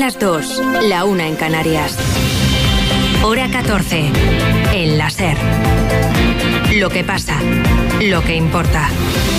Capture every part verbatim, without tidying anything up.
las dos, la una en Canarias. Hora catorce, en la SER. Lo que pasa, lo que importa.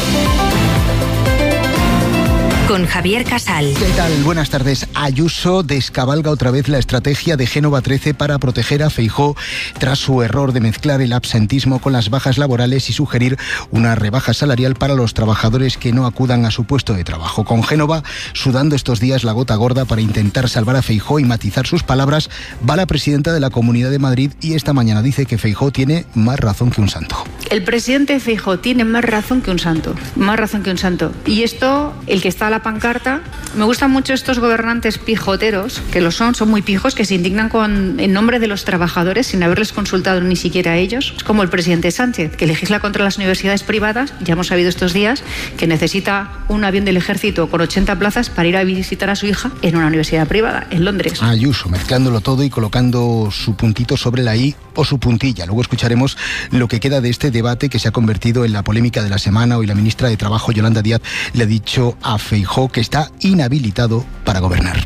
Con Javier Casal. ¿Qué tal? Buenas tardes. Ayuso descabalga otra vez la estrategia de Génova trece para proteger a Feijóo tras su error de mezclar el absentismo con las bajas laborales y sugerir una rebaja salarial para los trabajadores que no acudan a su puesto de trabajo. Con Génova sudando estos días la gota gorda para intentar salvar a Feijóo y matizar sus palabras, va la presidenta de la Comunidad de Madrid y esta mañana dice que Feijóo tiene más razón que un santo. El presidente Feijóo tiene más razón que un santo, más razón que un santo. Y esto, el que está a la pancarta, me gustan mucho estos gobernantes pijoteros, que lo son, son muy pijos, que se indignan con, en nombre de los trabajadores sin haberles consultado ni siquiera a ellos. Es como el presidente Sánchez, que legisla contra las universidades privadas. Ya hemos sabido estos días que necesita un avión del ejército con ochenta plazas para ir a visitar a su hija en una universidad privada, en Londres. Ayuso, mezclándolo todo y colocando su puntito sobre la I o su puntilla. Luego escucharemos lo que queda de este debate que se ha convertido en la polémica de la semana. Hoy la ministra de Trabajo, Yolanda Díaz, le ha dicho a Feijóo que está inhabilitado para gobernar.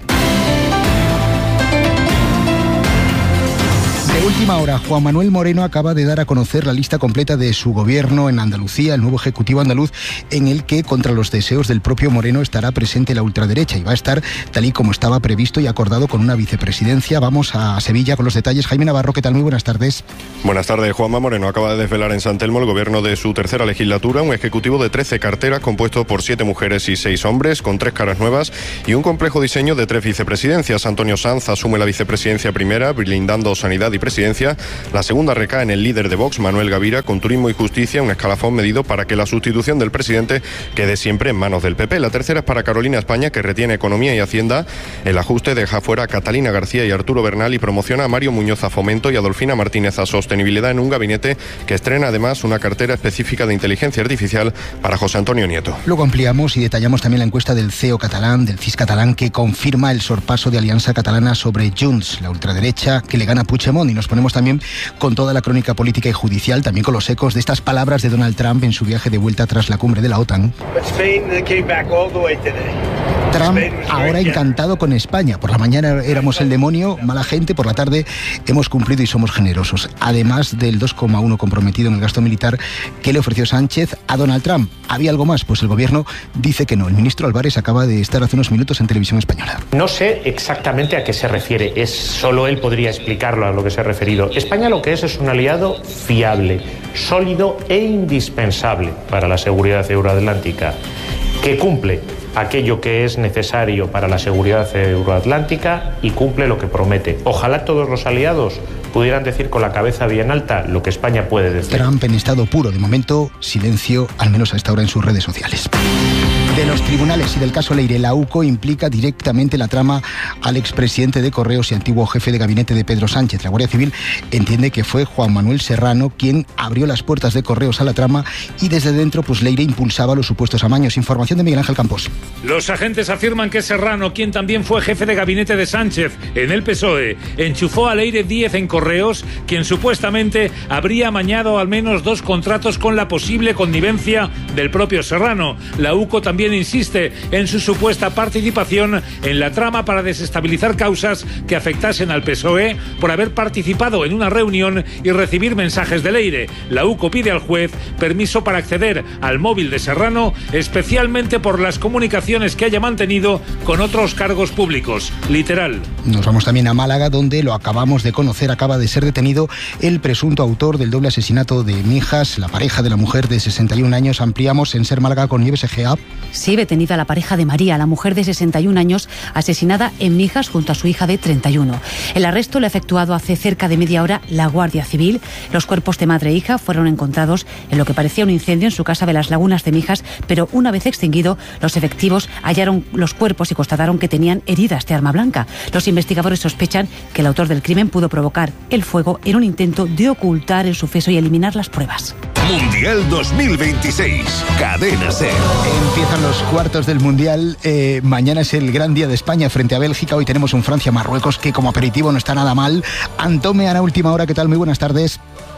De última hora, Juan Manuel Moreno acaba de dar a conocer la lista completa de su gobierno en Andalucía, el nuevo Ejecutivo andaluz, en el que, contra los deseos del propio Moreno, estará presente la ultraderecha y va a estar tal y como estaba previsto y acordado con una vicepresidencia. Vamos a Sevilla con los detalles. Jaime Navarro, ¿qué tal? Muy buenas tardes. Buenas tardes. Juanma Moreno acaba de desvelar en San Telmo el gobierno de su tercera legislatura, un ejecutivo de trece carteras compuesto por siete mujeres y seis hombres, con tres caras nuevas y un complejo diseño de tres vicepresidencias. Antonio Sanz asume la vicepresidencia primera, blindando sanidad y presidencia. La segunda recae en el líder de Vox, Manuel Gavira, con turismo y justicia, un escalafón medido para que la sustitución del presidente quede siempre en manos del P P. La tercera es para Carolina España, que retiene economía y hacienda. El ajuste deja fuera a Catalina García y Arturo Bernal y promociona a Mario Muñoz a Fomento y a Adolfina Martínez a Sostenibilidad, en un gabinete que estrena además una cartera específica de inteligencia artificial para José Antonio Nieto. Luego ampliamos y detallamos también la encuesta del C E O catalán, del C I S catalán, que confirma el sorpaso de Alianza Catalana sobre Junts, la ultraderecha que le gana a Puigdemont. Y nos ponemos también con toda la crónica política y judicial, también con los ecos de estas palabras de Donald Trump en su viaje de vuelta tras la cumbre de la OTAN. Trump ahora encantado con España. Por la mañana éramos el demonio, mala gente, por la tarde hemos cumplido y somos generosos. Además del dos coma uno comprometido en el gasto militar que le ofreció Sánchez a Donald Trump. ¿Había algo más? Pues el gobierno dice que no. El ministro Álvarez acaba de estar hace unos minutos en Televisión Española. No sé exactamente a qué se refiere. Es solo él podría explicarlo a lo que se ha referido. España lo que es es un aliado fiable, sólido e indispensable para la seguridad euroatlántica, que cumple aquello que es necesario para la seguridad euroatlántica y cumple lo que promete. Ojalá todos los aliados pudieran decir con la cabeza bien alta lo que España puede decir. Trump en estado puro. De momento, silencio, al menos a esta hora en sus redes sociales. De los tribunales y del caso Leire, la U C O implica directamente la trama al expresidente de Correos y antiguo jefe de gabinete de Pedro Sánchez. La Guardia Civil entiende que fue Juan Manuel Serrano quien abrió las puertas de Correos a la trama y desde dentro pues Leire impulsaba los supuestos amaños. Información de Miguel Ángel Campos. Los agentes afirman que Serrano, quien también fue jefe de gabinete de Sánchez en el P S O E, enchufó a Leire Díez en Correos, quien supuestamente habría amañado al menos dos contratos con la posible connivencia del propio Serrano. La U C O también insiste en su supuesta participación en la trama para desestabilizar causas que afectasen al P S O E por haber participado en una reunión y recibir mensajes de Leire. La U C O pide al juez permiso para acceder al móvil de Serrano, especialmente por las comunicaciones que haya mantenido con otros cargos públicos. Literal. Nos vamos también a Málaga, donde lo acabamos de conocer, acaba de ser detenido el presunto autor del doble asesinato de Mijas, la pareja de la mujer de sesenta y un años. Ampliamos en Ser Málaga con Nieves Egea. Sí, detenida la pareja de María, la mujer de sesenta y un años, asesinada en Mijas junto a su hija de treinta y uno. El arresto lo ha efectuado hace cerca de media hora la Guardia Civil. Los cuerpos de madre e hija fueron encontrados en lo que parecía un incendio en su casa de las Lagunas de Mijas, pero una vez extinguido, los efectivos hallaron los cuerpos y constataron que tenían heridas de arma blanca. Los investigadores sospechan que el autor del crimen pudo provocar el fuego en un intento de ocultar el suceso y eliminar las pruebas. Mundial dos mil veintiséis, Cadena SER. Empiezan los cuartos del Mundial. Eh, mañana es el gran día de España frente a Bélgica. Hoy tenemos un Francia-Marruecos que como aperitivo no está nada mal. Antome, Ana, última hora, ¿qué tal? Muy buenas tardes.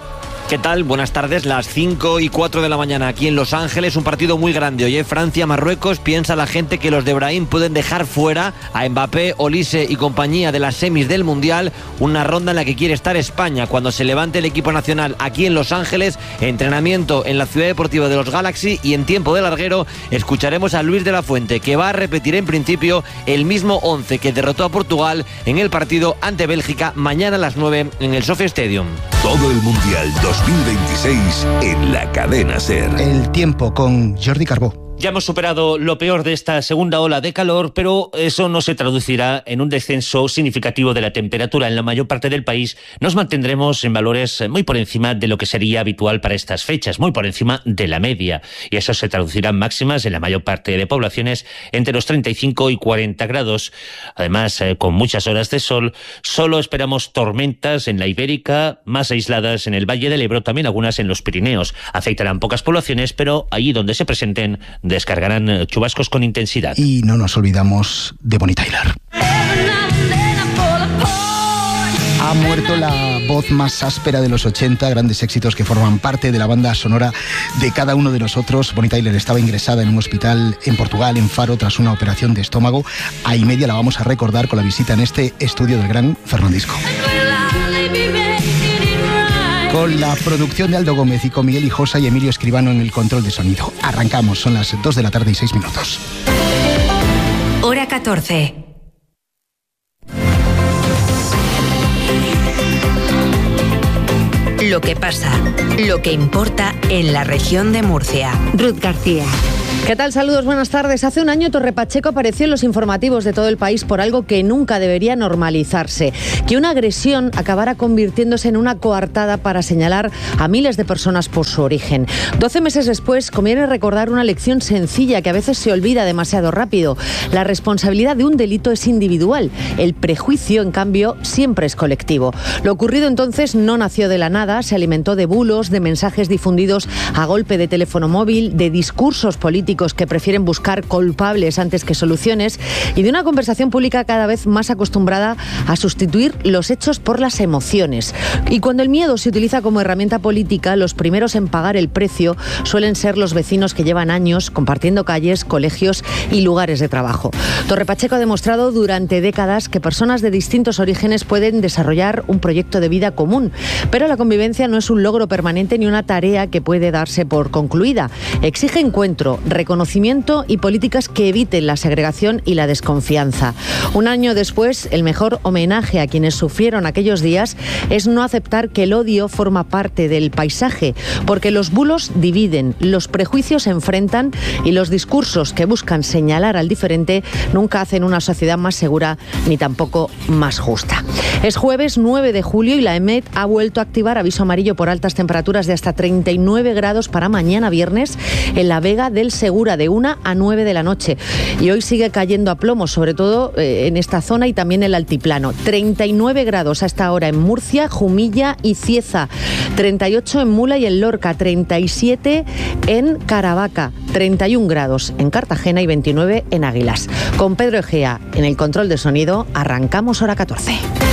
¿Qué tal? Buenas tardes, las cinco y cuatro de la mañana aquí en Los Ángeles, un partido muy grande. Hoy Francia-Marruecos, piensa la gente que los de Brahim pueden dejar fuera a Mbappé, Olise y compañía de las semis del Mundial, una ronda en la que quiere estar España cuando se levante el equipo nacional aquí en Los Ángeles, entrenamiento en la Ciudad Deportiva de los Galaxy y en tiempo de larguero escucharemos a Luis de la Fuente, que va a repetir en principio el mismo once que derrotó a Portugal en el partido ante Bélgica mañana a las nueve en el Sophia Stadium. Todo el Mundial dos mil veintiséis en la cadena SER. El tiempo con Jordi Carbó. Ya hemos superado lo peor de esta segunda ola de calor, pero eso no se traducirá en un descenso significativo de la temperatura. En la mayor parte del país nos mantendremos en valores muy por encima de lo que sería habitual para estas fechas, muy por encima de la media. Y eso se traducirá en máximas en la mayor parte de poblaciones entre los treinta y cinco y cuarenta grados. Además, eh, con muchas horas de sol, solo esperamos tormentas en la Ibérica, más aisladas en el Valle del Ebro, también algunas en los Pirineos. Afectarán pocas poblaciones, pero allí donde se presenten descargarán chubascos con intensidad. Y no nos olvidamos de Bonnie Tyler. Ha muerto la voz más áspera de los ochenta, grandes éxitos que forman parte de la banda sonora de cada uno de nosotros. Bonnie Tyler estaba ingresada en un hospital en Portugal, en Faro, tras una operación de estómago. A y media la vamos a recordar con la visita en este estudio del gran Fernandisco. Con la producción de Aldo Gómez y con Miguel Hijosa y Emilio Escribano en el control de sonido. Arrancamos, son las dos de la tarde y seis minutos. Hora catorce. Lo que pasa, lo que importa en la región de Murcia. Ruth García. ¿Qué tal? Saludos, buenas tardes. Hace un año Torre Pacheco apareció en los informativos de todo el país por algo que nunca debería normalizarse, que una agresión acabara convirtiéndose en una coartada para señalar a miles de personas por su origen. Doce meses después conviene recordar una lección sencilla que a veces se olvida demasiado rápido. La responsabilidad de un delito es individual, el prejuicio, en cambio, siempre es colectivo. Lo ocurrido entonces no nació de la nada, se alimentó de bulos, de mensajes difundidos a golpe de teléfono móvil, de discursos políticos que prefieren buscar culpables antes que soluciones y de una conversación pública cada vez más acostumbrada a sustituir los hechos por las emociones. Y cuando el miedo se utiliza como herramienta política, los primeros en pagar el precio suelen ser los vecinos que llevan años compartiendo calles, colegios y lugares de trabajo. Torre Pacheco ha demostrado durante décadas que personas de distintos orígenes pueden desarrollar un proyecto de vida común, pero la convivencia no es un logro permanente ni una tarea que puede darse por concluida. Exige encuentro, reconocimiento y políticas que eviten la segregación y la desconfianza. Un año después, el mejor homenaje a quienes sufrieron aquellos días es no aceptar que el odio forma parte del paisaje, porque los bulos dividen, los prejuicios enfrentan y los discursos que buscan señalar al diferente nunca hacen una sociedad más segura ni tampoco más justa. Es jueves nueve de julio y la EMET ha vuelto a activar aviso amarillo por altas temperaturas de hasta treinta y nueve grados para mañana viernes en la Vega del Segura, de una a nueve de la noche. Y hoy sigue cayendo a plomo, sobre todo eh, en esta zona y también en el altiplano. treinta y nueve grados a esta hora en Murcia, Jumilla y Cieza. treinta y ocho en Mula y en Lorca. treinta y siete en Caravaca. treinta y un grados en Cartagena y veintinueve en Águilas. Con Pedro Egea en el control de sonido, arrancamos hora catorce.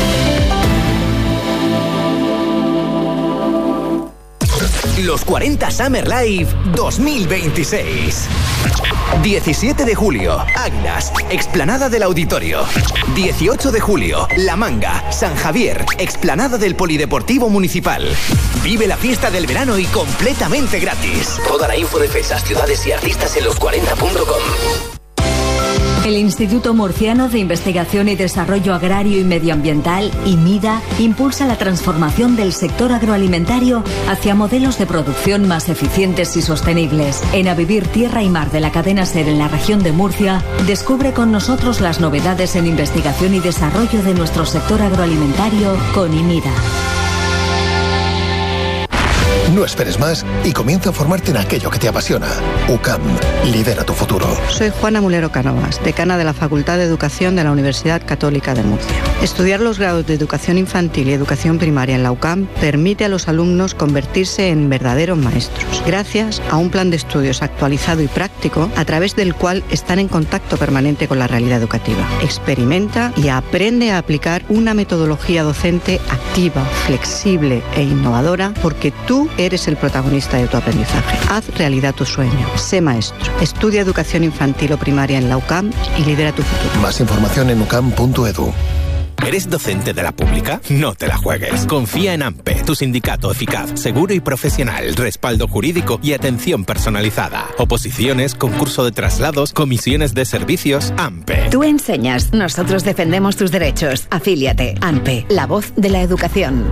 Los cuarenta Summer Live dos mil veintiséis. diecisiete de julio, Águilas, explanada del Auditorio. dieciocho de julio, La Manga, San Javier, explanada del Polideportivo Municipal. Vive la fiesta del verano y completamente gratis. Toda la info de fechas, ciudades y artistas en los cuarenta punto com. El Instituto Murciano de Investigación y Desarrollo Agrario y Medioambiental, IMIDA, impulsa la transformación del sector agroalimentario hacia modelos de producción más eficientes y sostenibles. En A Vivir Tierra y Mar de la cadena SER en la región de Murcia, descubre con nosotros las novedades en investigación y desarrollo de nuestro sector agroalimentario con IMIDA. No esperes más y comienza a formarte en aquello que te apasiona. U C A M, lidera tu futuro. Soy Juana Mulero Cánovas, decana de la Facultad de Educación de la Universidad Católica de Murcia. Estudiar los grados de Educación Infantil y Educación Primaria en la U C A M permite a los alumnos convertirse en verdaderos maestros, gracias a un plan de estudios actualizado y práctico, a través del cual están en contacto permanente con la realidad educativa. Experimenta y aprende a aplicar una metodología docente activa, flexible e innovadora, porque tú eres el protagonista de tu aprendizaje. Haz realidad tu sueño. Sé maestro. Estudia educación infantil o primaria en la U C A M y lidera tu futuro. Más información en u c a m punto e d u. ¿Eres docente de la pública? No te la juegues. Confía en AMPE, tu sindicato eficaz, seguro y profesional, respaldo jurídico y atención personalizada. Oposiciones, concurso de traslados, comisiones de servicios, AMPE. Tú enseñas, nosotros defendemos tus derechos. Afíliate. AMPE, la voz de la educación.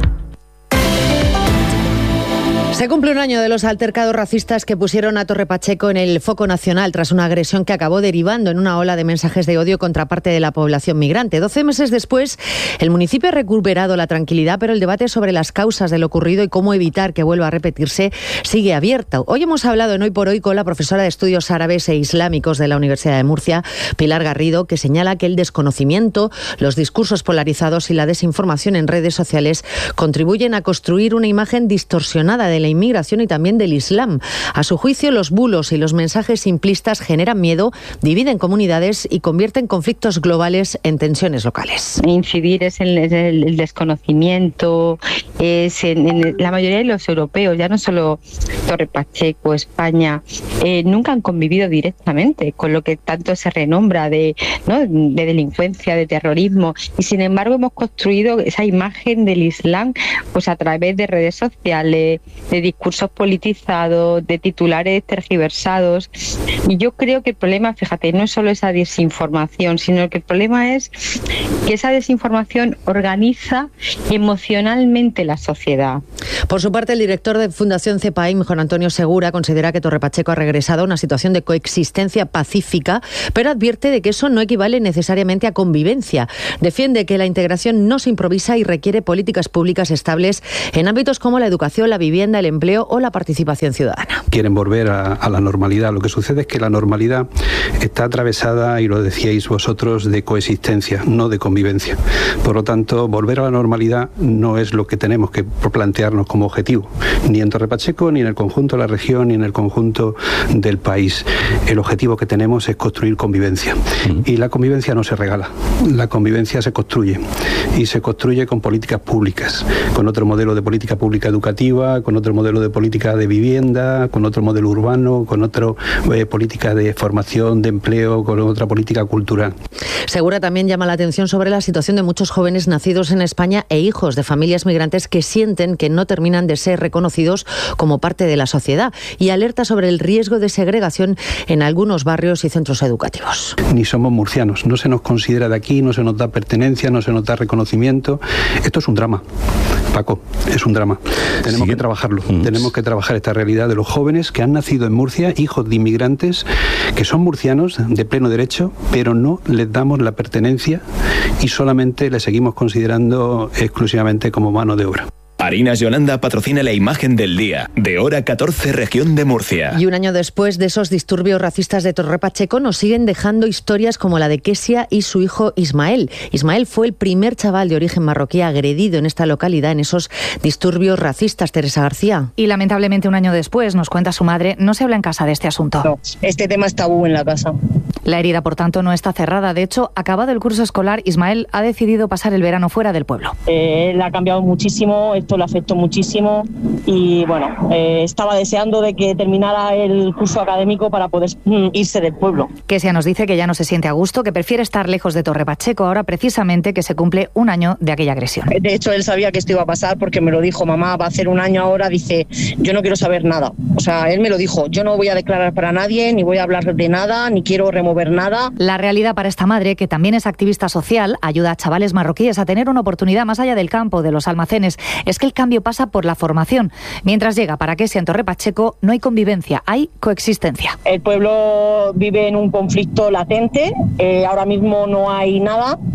Se cumple un año de los altercados racistas que pusieron a Torre Pacheco en el foco nacional tras una agresión que acabó derivando en una ola de mensajes de odio contra parte de la población migrante. Doce meses después, el municipio ha recuperado la tranquilidad, pero el debate sobre las causas de lo ocurrido y cómo evitar que vuelva a repetirse sigue abierto. Hoy hemos hablado en Hoy por Hoy con la profesora de Estudios Árabes e Islámicos de la Universidad de Murcia, Pilar Garrido, que señala que el desconocimiento, los discursos polarizados y la desinformación en redes sociales contribuyen a construir una imagen distorsionada de la inmigración y también del Islam. A su juicio, los bulos y los mensajes simplistas generan miedo, dividen comunidades y convierten conflictos globales en tensiones locales. Incidir es en el, el desconocimiento, es en, en la mayoría de los europeos, ya no solo Torre Pacheco, España, eh, nunca han convivido directamente con lo que tanto se renombra de, ¿no?, de delincuencia, de terrorismo, y sin embargo hemos construido esa imagen del Islam pues a través de redes sociales, de discursos politizados, de titulares tergiversados. Y yo creo que el problema, fíjate, no es solo esa desinformación, sino que el problema es que esa desinformación organiza emocionalmente la sociedad. Por su parte, el director de Fundación CEPAIM, Juan Antonio Segura, considera que Torre Pacheco ha regresado a una situación de coexistencia pacífica, pero advierte de que eso no equivale necesariamente a convivencia. Defiende que la integración no se improvisa y requiere políticas públicas estables en ámbitos como la educación, la vivienda, el empleo o la participación ciudadana. Quieren volver a, a la normalidad. Lo que sucede es que la normalidad está atravesada, y lo decíais vosotros, de coexistencia, no de convivencia. Por lo tanto, volver a la normalidad no es lo que tenemos que plantearnos como objetivo, ni en Torre Pacheco, ni en el conjunto de la región, ni en el conjunto del país. El objetivo que tenemos es construir convivencia. Mm. Y la convivencia no se regala, la convivencia se construye. Y se construye con políticas públicas, con otro modelo de política pública educativa, con otro modelo de política de vivienda, con otro modelo urbano, con otra eh, política de formación, de empleo, con otra política cultural. Segura también llama la atención sobre la situación de muchos jóvenes nacidos en España e hijos de familias migrantes que sienten que no terminan de ser reconocidos como parte de la sociedad, y alerta sobre el riesgo de segregación en algunos barrios y centros educativos. Ni somos murcianos, no se nos considera de aquí, no se nos da pertenencia, no se nos da reconocimiento. Esto es un drama, Paco, es un drama. Tenemos ¿Sí? que trabajarlo, mm. tenemos que trabajar esta realidad de los jóvenes que han nacido en Murcia, hijos de inmigrantes, que son murcianos de pleno derecho, pero no les damos la pertenencia y solamente les seguimos considerando exclusivamente como mano de obra. Harinas Yolanda patrocina la imagen del día, de Hora catorce, región de Murcia. Y un año después de esos disturbios racistas de Torre Pacheco, nos siguen dejando historias como la de Kesia y su hijo Ismael. Ismael fue el primer chaval de origen marroquí agredido en esta localidad en esos disturbios racistas. Teresa García. Y lamentablemente un año después, nos cuenta su madre, no se habla en casa de este asunto. No, este tema es tabú en la casa. La herida, por tanto, no está cerrada. De hecho, acabado el curso escolar, Ismael ha decidido pasar el verano fuera del pueblo. Eh, él ha cambiado muchísimo, esto lo afectó muchísimo y bueno, eh, estaba deseando de que terminara el curso académico para poder mm, irse del pueblo. Kesia nos dice que ya no se siente a gusto, que prefiere estar lejos de Torre Pacheco, ahora precisamente que se cumple un año de aquella agresión. De hecho, él sabía que esto iba a pasar porque me lo dijo, mamá, va a hacer un año ahora, dice, yo no quiero saber nada. O sea, él me lo dijo, yo no voy a declarar para nadie, ni voy a hablar de nada, ni quiero remover nada. La realidad para esta madre, que también es activista social, ayuda a chavales marroquíes a tener una oportunidad más allá del campo, de los almacenes, es que el cambio pasa por la formación. Mientras llega para Kesia en Torre Pacheco, no hay convivencia, hay coexistencia. El pueblo vive en un conflicto latente, eh, ahora mismo no hay nada.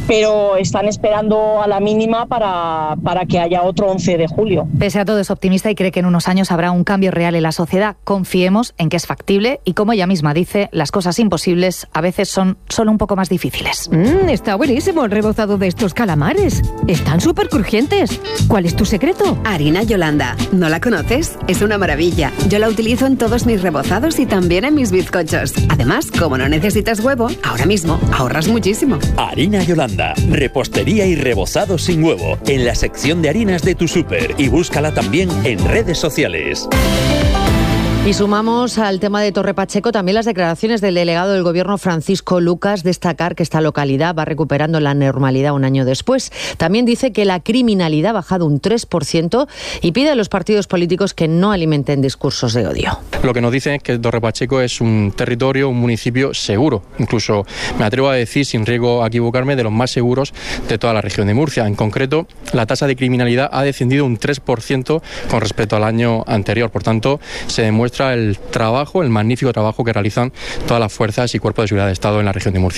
pero están esperando a la mínima para, para que haya otro once de julio. Pese a todo, es optimista y cree que en unos años habrá un cambio real en la sociedad. Confiemos en que es factible y, como ella misma dice, las cosas imposibles a veces son solo un poco más difíciles. Mm, está buenísimo el rebozado de estos calamares. Están súper crujientes. ¿Cuál es tu secreto? Harina Yolanda. ¿No la conoces? Es una maravilla. Yo la utilizo en todos mis rebozados y también en mis bizcochos. Además, como no necesitas huevo, ahora mismo ahorras muchísimo. Harina Yolanda. Repostería y rebozado sin huevo. En la sección de harinas de tu súper. Y búscala también en redes sociales. Y sumamos al tema de Torre Pacheco también las declaraciones del delegado del Gobierno, Francisco Lucas, destacar que esta localidad va recuperando la normalidad un año después. También dice que la criminalidad ha bajado un tres por ciento y pide a los partidos políticos que no alimenten discursos de odio. Lo que nos dicen es que Torre Pacheco es un territorio, un municipio seguro. Incluso me atrevo a decir, sin riesgo a equivocarme, de los más seguros de toda la región de Murcia. En concreto, la tasa de criminalidad ha descendido un tres por ciento con respecto al año anterior. Por tanto, se demuestra el trabajo, el magnífico trabajo que realizan todas las fuerzas y cuerpos de seguridad de Estado en la región de Murcia.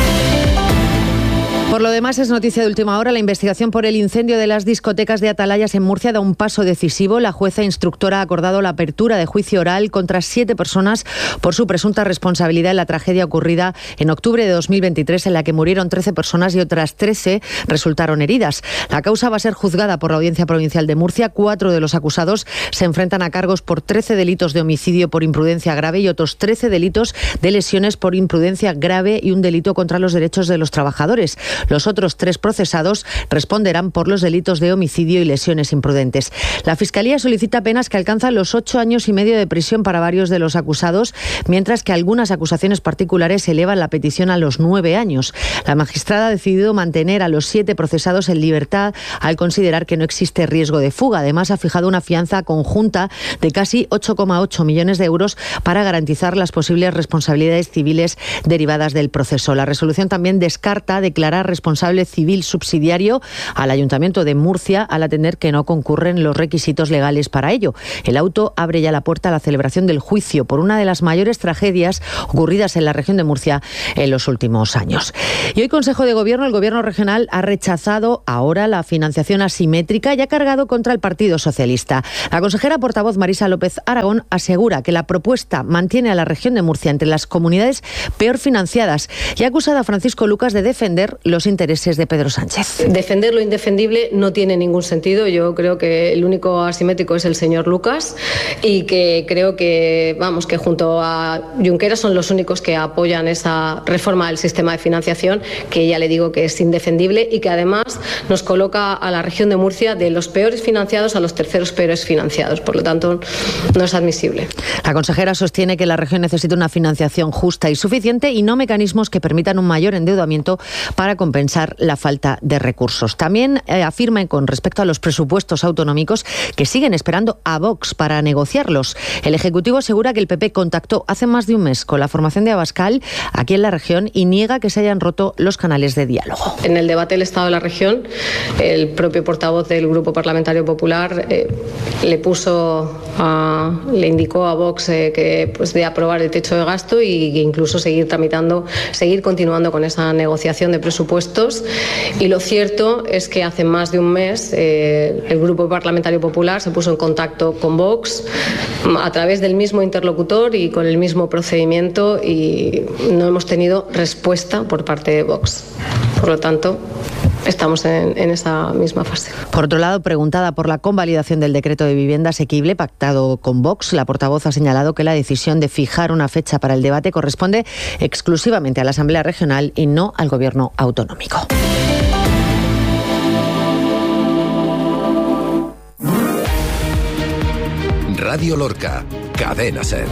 Por lo demás, es noticia de última hora. La investigación por el incendio de las discotecas de Atalayas en Murcia da un paso decisivo. La jueza instructora ha acordado la apertura de juicio oral contra siete personas por su presunta responsabilidad en la tragedia ocurrida en octubre de dos mil veintitrés, en la que murieron trece personas y otras trece resultaron heridas. La causa va a ser juzgada por la Audiencia Provincial de Murcia. Cuatro de los acusados se enfrentan a cargos por trece delitos de homicidio por imprudencia grave y otros trece delitos de lesiones por imprudencia grave y un delito contra los derechos de los trabajadores. Los otros tres procesados responderán por los delitos de homicidio y lesiones imprudentes. La Fiscalía solicita penas que alcanzan los ocho años y medio de prisión para varios de los acusados, mientras que algunas acusaciones particulares elevan la petición a los nueve años. La magistrada ha decidido mantener a los siete procesados en libertad al considerar que no existe riesgo de fuga. Además, ha fijado una fianza conjunta de casi ocho coma ocho millones de euros para garantizar las posibles responsabilidades civiles derivadas del proceso. La resolución también descarta declarar responsable civil subsidiario al Ayuntamiento de Murcia al atender que no concurren los requisitos legales para ello. El auto abre ya la puerta a la celebración del juicio por una de las mayores tragedias ocurridas en la región de Murcia en los últimos años. Y hoy, Consejo de Gobierno, el Gobierno regional ha rechazado ahora la financiación asimétrica y ha cargado contra el Partido Socialista. La consejera portavoz Marisa López Aragón asegura que la propuesta mantiene a la región de Murcia entre las comunidades peor financiadas y ha acusado a Francisco Lucas de defender los intereses de Pedro Sánchez. Defender lo indefendible no tiene ningún sentido. Yo creo que el único asimétrico es el señor Lucas y que creo que, vamos, que junto a Junqueras son los únicos que apoyan esa reforma del sistema de financiación, que ya le digo que es indefendible y que además nos coloca a la región de Murcia de los peores financiados a los terceros peores financiados. Por lo tanto, no es admisible. La consejera sostiene que la región necesita una financiación justa y suficiente y no mecanismos que permitan un mayor endeudamiento para compensar la falta de recursos. También eh, afirma con respecto a los presupuestos autonómicos que siguen esperando a Vox para negociarlos. El Ejecutivo asegura que el P P contactó hace más de un mes con la formación de Abascal aquí en la región y niega que se hayan roto los canales de diálogo. En el debate del Estado de la región, el propio portavoz del Grupo Parlamentario Popular eh, le puso, a, le indicó a Vox eh, que pues de aprobar el techo de gasto y que incluso seguir tramitando, seguir continuando con esa negociación de presupuestos. Y lo cierto es que hace más de un mes eh, el Grupo Parlamentario Popular se puso en contacto con Vox a través del mismo interlocutor y con el mismo procedimiento y no hemos tenido respuesta por parte de Vox. Por lo tanto, estamos en, en esa misma fase. Por otro lado, preguntada por la convalidación del decreto de vivienda asequible pactado con Vox, la portavoz ha señalado que la decisión de fijar una fecha para el debate corresponde exclusivamente a la Asamblea Regional y no al Gobierno autonómico. Radio Lorca, Cadena SER.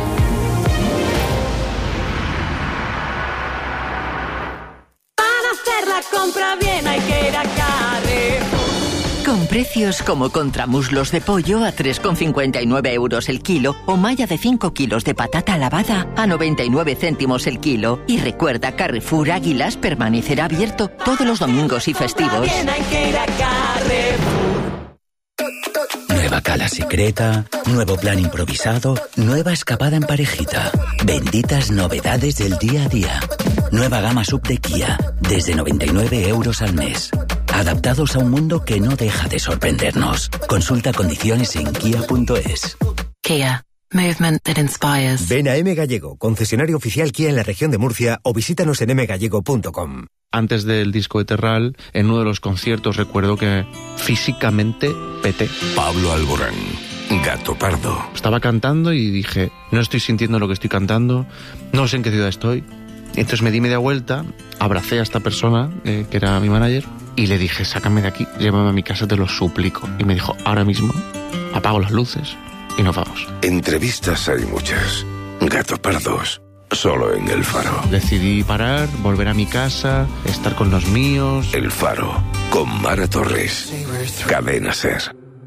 Compra bien, hay que ir a Carrefour. Con precios como contramuslos de pollo a tres con cincuenta y nueve euros el kilo o malla de cinco kilos de patata lavada a noventa y nueve céntimos el kilo. Y recuerda, Carrefour Águilas permanecerá abierto todos los domingos y festivos. Compra bien, hay que ir a Carrefour. Nueva cala secreta, nuevo plan improvisado, nueva escapada en parejita. Benditas novedades del día a día. Nueva gama sub de Kia, desde noventa y nueve euros al mes. Adaptados a un mundo que no deja de sorprendernos. Consulta condiciones en kia punto es. Kia. Movement that inspires. Ven a M Gallego, concesionario oficial Kia en la región de Murcia, o visítanos en m gallego punto com. Antes del disco de Terral, en uno de los conciertos recuerdo que físicamente peté. Pablo Alborán, Gato Pardo. Estaba cantando y dije, no estoy sintiendo lo que estoy cantando, no sé en qué ciudad estoy. Entonces me di media vuelta, abracé a esta persona, eh, que era mi manager, y le dije, sácame de aquí, llévame a mi casa, te lo suplico. Y me dijo, ahora mismo, apago las luces y nos vamos. Entrevistas hay muchas. Gato Pardos, solo en El Faro. Decidí parar, volver a mi casa, estar con los míos. El Faro, con Mara Torres. Cadena SER.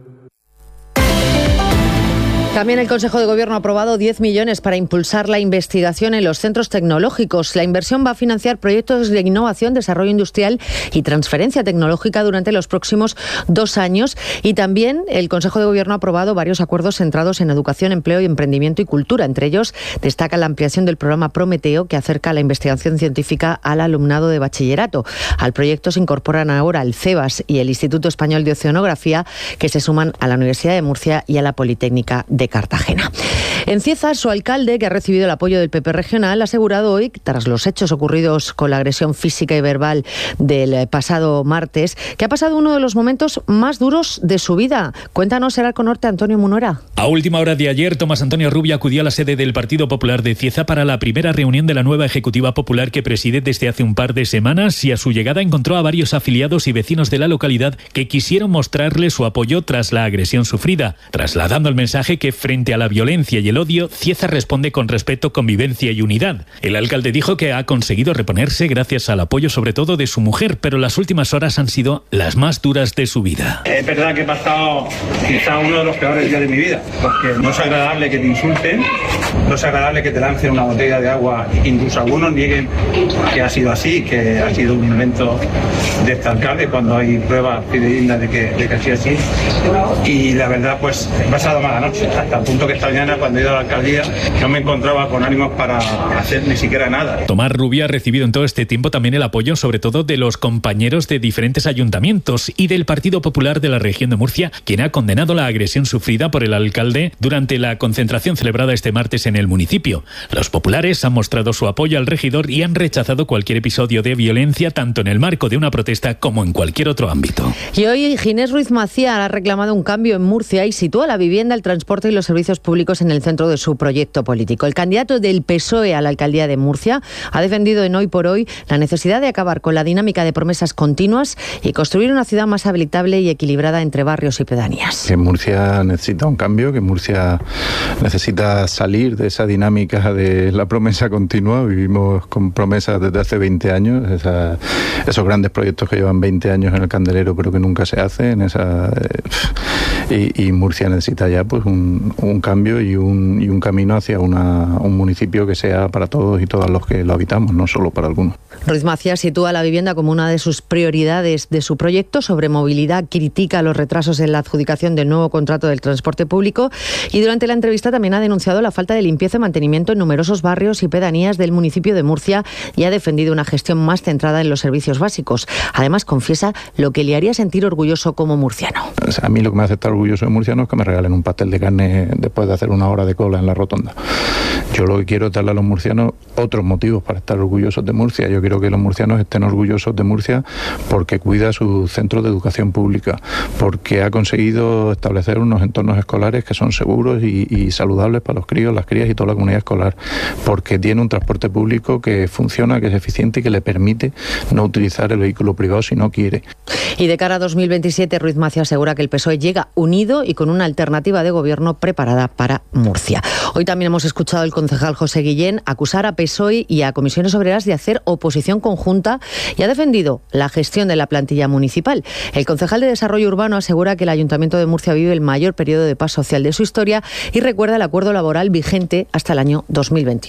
También el Consejo de Gobierno ha aprobado diez millones para impulsar la investigación en los centros tecnológicos. La inversión va a financiar proyectos de innovación, desarrollo industrial y transferencia tecnológica durante los próximos dos años. Y también el Consejo de Gobierno ha aprobado varios acuerdos centrados en educación, empleo y emprendimiento y cultura. Entre ellos destaca la ampliación del programa Prometeo, que acerca la investigación científica al alumnado de bachillerato. Al proyecto se incorporan ahora el CEBAS y el Instituto Español de Oceanografía, que se suman a la Universidad de Murcia y a la Politécnica de Cartagena. En Cieza, su alcalde, que ha recibido el apoyo del P P regional, ha asegurado hoy, tras los hechos ocurridos con la agresión física y verbal del pasado martes, que ha pasado uno de los momentos más duros de su vida. Cuéntanos, Heralco Norte, Antonio Munora. A última hora de ayer, Tomás Antonio Rubio acudió a la sede del Partido Popular de Cieza para la primera reunión de la nueva Ejecutiva Popular que preside desde hace un par de semanas, y a su llegada encontró a varios afiliados y vecinos de la localidad que quisieron mostrarle su apoyo tras la agresión sufrida, trasladando el mensaje que frente a la violencia y el odio, Cieza responde con respeto, convivencia y unidad. El alcalde dijo que ha conseguido reponerse gracias al apoyo sobre todo de su mujer, pero las últimas horas han sido las más duras de su vida. Es verdad que he pasado quizá uno de los peores días de mi vida, porque no es agradable que te insulten, no es agradable que te lancen una botella de agua, incluso algunos nieguen que ha sido así, que ha sido un invento de este alcalde, cuando hay pruebas fidedignas de que, de que ha sido así. Y la verdad, pues he pasado mala noche, hasta el punto que esta mañana, cuando he ido a la alcaldía, no me encontraba con ánimos para hacer ni siquiera nada. Tomás Rubio ha recibido en todo este tiempo también el apoyo, sobre todo de los compañeros de diferentes ayuntamientos y del Partido Popular de la región de Murcia, quien ha condenado la agresión sufrida por el alcalde durante la concentración celebrada este martes en el municipio. Los populares han mostrado su apoyo al regidor y han rechazado cualquier episodio de violencia, tanto en el marco de una protesta como en cualquier otro ámbito. Y hoy Ginés Ruiz Macía ha reclamado un cambio en Murcia y sitúa la vivienda, el transporte y los servicios públicos en el centro de su proyecto político. El candidato del P S O E a la alcaldía de Murcia ha defendido en Hoy por Hoy la necesidad de acabar con la dinámica de promesas continuas y construir una ciudad más habitable y equilibrada entre barrios y pedanías. Que Murcia necesita un cambio, que Murcia necesita salir de esa dinámica de la promesa continua. Vivimos con promesas desde hace veinte años, esa, esos grandes proyectos que llevan veinte años en el candelero pero que nunca se hacen. Esa, eh, y, y Murcia necesita ya pues un, un cambio y un, y un camino hacia una, un municipio que sea para todos y todas los que lo habitamos, no solo para algunos. Ruiz Macías sitúa la vivienda como una de sus prioridades de su proyecto. Sobre movilidad, critica los retrasos en la adjudicación del nuevo contrato del transporte público, y durante la entrevista también ha denunciado la falta de limpieza y mantenimiento en numerosos barrios y pedanías del municipio de Murcia y ha defendido una gestión más centrada en los servicios básicos. Además, confiesa lo que le haría sentir orgulloso como murciano. O sea, a mí lo que me hace estar orgulloso de murciano es que me regalen un pastel de carne después de hacer una hora de cola en la rotonda. Yo lo que quiero es darle a los murcianos otros motivos para estar orgullosos de Murcia. Yo quiero que los murcianos estén orgullosos de Murcia porque cuida sus centros de educación pública, porque ha conseguido establecer unos entornos escolares que son seguros y, y saludables para los críos, las crías y toda la comunidad escolar, porque tiene un transporte público que funciona, que es eficiente y que le permite no utilizar el vehículo privado si no quiere. Y de cara a dos mil veintisiete, Ruiz Macías asegura que el P S O E llega unido y con una alternativa de gobierno preparada para Murcia. Hoy también hemos escuchado al concejal José Guillén acusar a P S O E y a Comisiones Obreras de hacer oposición conjunta y ha defendido la gestión de la plantilla municipal. El concejal de Desarrollo Urbano asegura que el Ayuntamiento de Murcia vive el mayor periodo de paz social de su historia y recuerda el acuerdo laboral vigente hasta el año dos mil veintiocho.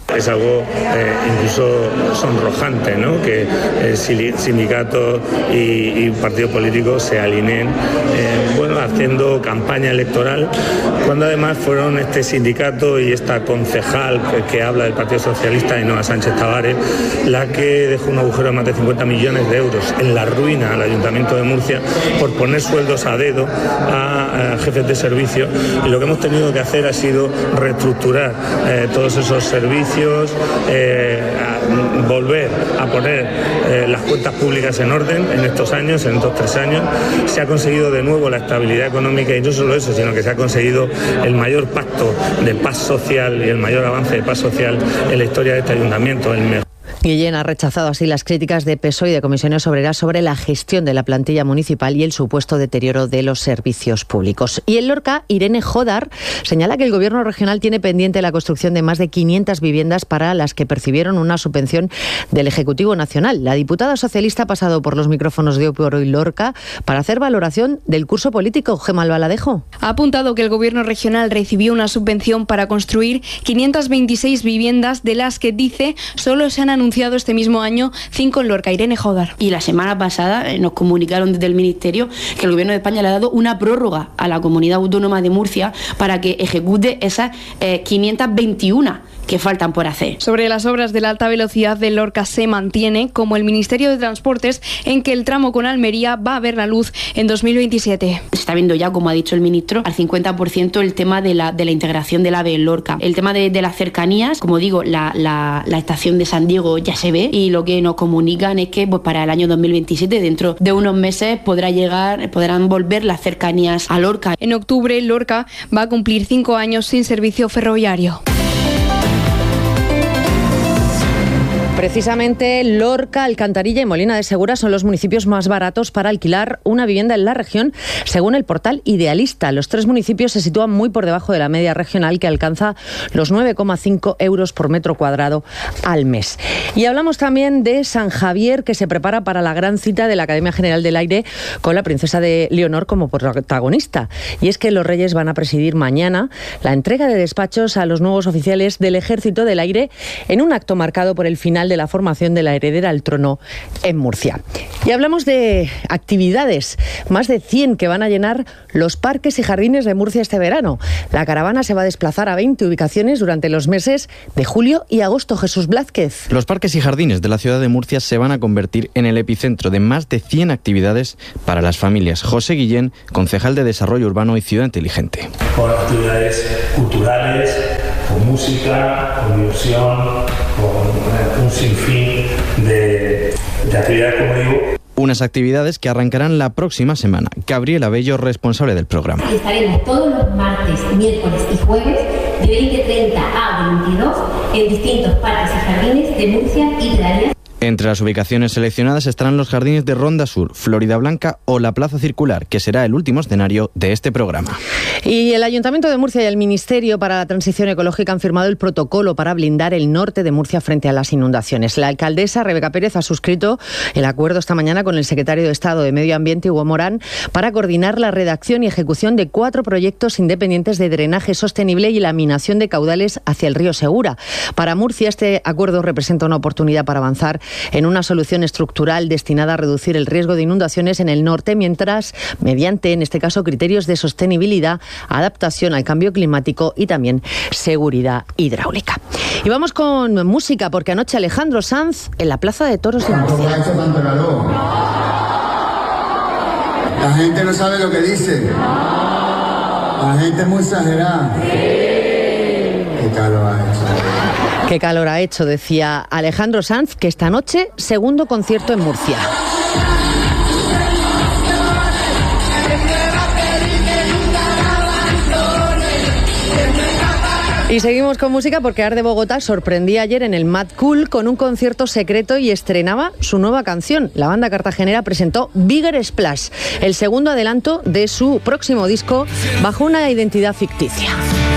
Es algo eh, incluso sonrojante, ¿no? Que eh, sindicatos y, y partidos políticos se alineen, eh, bueno, haciendo campaña electoral, cuando además fueron este sindicato y esta concejal que, que habla del Partido Socialista, Ainhoa Sánchez Tavares, la que dejó un agujero de más de cincuenta millones de euros en la ruina al Ayuntamiento de Murcia por poner sueldos a dedo a, a jefes de servicio, y lo que hemos tenido que hacer ha sido reestructurar eh, todos esos servicios, eh, a volver a poner eh, las cuentas públicas en orden en estos años, en estos tres años. Se ha conseguido de nuevo la estabilidad económica, y no solo eso, sino que se ha conseguido el mayor pacto de paz social y el mayor avance de paz social en la historia de este ayuntamiento. El Guillén ha rechazado así las críticas de P S O E y de Comisiones Obreras sobre la gestión de la plantilla municipal y el supuesto deterioro de los servicios públicos. Y en Lorca, Irene Jodar señala que el Gobierno regional tiene pendiente la construcción de más de quinientas viviendas para las que percibieron una subvención del Ejecutivo Nacional. La diputada socialista ha pasado por los micrófonos de Oporo y Lorca para hacer valoración del curso político. Gemma Albaladejo. Ha apuntado que el Gobierno regional recibió una subvención para construir quinientas veintiséis viviendas, de las que dice solo se han anunciado este mismo año cinco en Lorca. Irene Jodar. Y la semana pasada eh, nos comunicaron desde el Ministerio que el Gobierno de España le ha dado una prórroga a la Comunidad Autónoma de Murcia para que ejecute esas eh, quinientas veintiuna que faltan por hacer. Sobre las obras de la alta velocidad de Lorca se mantiene, como el Ministerio de Transportes, en que el tramo con Almería va a ver la luz en dos mil veintisiete. Se está viendo ya, como ha dicho el ministro, al cincuenta por ciento el tema de la, de la integración del AVE en Lorca. El tema de, de las cercanías, como digo, la, la, la estación de San Diego ya se ve, y lo que nos comunican es que pues, para el año dos mil veintisiete, dentro de unos meses, podrá llegar, podrán volver las cercanías a Lorca. En octubre, Lorca va a cumplir cinco años sin servicio ferroviario. Precisamente Lorca, Alcantarilla y Molina de Segura son los municipios más baratos para alquilar una vivienda en la región, según el portal Idealista. Los tres municipios se sitúan muy por debajo de la media regional, que alcanza los nueve coma cinco euros por metro cuadrado al mes. Y hablamos también de San Javier, que se prepara para la gran cita de la Academia General del Aire, con la princesa de Leonor como protagonista. Y es que los Reyes van a presidir mañana la entrega de despachos a los nuevos oficiales del Ejército del Aire, en un acto marcado por el final de la formación de la heredera al trono en Murcia. Y hablamos de actividades, más de cien que van a llenar los parques y jardines de Murcia este verano. La caravana se va a desplazar a veinte ubicaciones durante los meses de julio y agosto. Jesús Blázquez. Los parques y jardines de la ciudad de Murcia se van a convertir en el epicentro de más de cien actividades para las familias. José Guillén, concejal de Desarrollo Urbano y Ciudad Inteligente. Con actividades culturales, con música, con diversión, con un sinfín de, de actividades, como digo. Unas actividades que arrancarán la próxima semana. Gabriela Bello, responsable del programa. Estaremos todos los martes, miércoles y jueves de veinte treinta a veintidós en distintos parques y jardines de Murcia y pedanías. Entre las ubicaciones seleccionadas estarán los jardines de Ronda Sur, Florida Blanca o la Plaza Circular, que será el último escenario de este programa. Y el Ayuntamiento de Murcia y el Ministerio para la Transición Ecológica han firmado el protocolo para blindar el norte de Murcia frente a las inundaciones. La alcaldesa Rebeca Pérez ha suscrito el acuerdo esta mañana con el secretario de Estado de Medio Ambiente, Hugo Morán, para coordinar la redacción y ejecución de cuatro proyectos independientes de drenaje sostenible y laminación de caudales hacia el río Segura. Para Murcia, este acuerdo representa una oportunidad para avanzar en una solución estructural destinada a reducir el riesgo de inundaciones en el norte, mientras, mediante, en este caso, criterios de sostenibilidad, adaptación al cambio climático y también seguridad hidráulica. Y vamos con música, porque anoche Alejandro Sanz en la Plaza de Toros de Murcia. La gente no sabe lo que dice. La gente es muy exagerada. ¿Qué tal lo ha hecho? Qué calor ha hecho, decía Alejandro Sanz, que esta noche segundo concierto en Murcia. Y seguimos con música, porque Arde Bogotá sorprendía ayer en el Mad Cool con un concierto secreto y estrenaba su nueva canción. La banda cartagenera presentó Bigger Splash, el segundo adelanto de su próximo disco bajo una identidad ficticia.